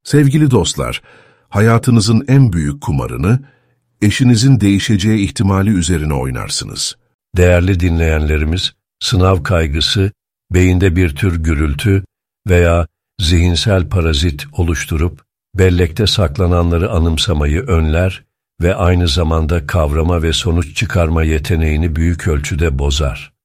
Sevgili dostlar, hayatınızın en büyük kumarını, eşinizin değişeceği ihtimali üzerine oynarsınız. Değerli dinleyenlerimiz, sınav kaygısı, beyinde bir tür gürültü veya zihinsel parazit oluşturup, bellekte saklananları anımsamayı önler ve aynı zamanda kavrama ve sonuç çıkarma yeteneğini büyük ölçüde bozar.